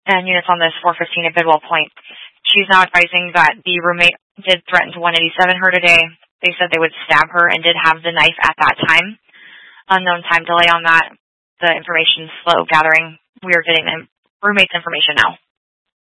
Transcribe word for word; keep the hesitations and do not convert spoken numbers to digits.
and units on this four fifteen at Bidwell Point. She's now advising that the roommate did threaten to one eighty-seven her today. They said they would stab her and did have the knife at that time. Unknown time delay on that. The information's slow gathering. We are getting the roommate's information now.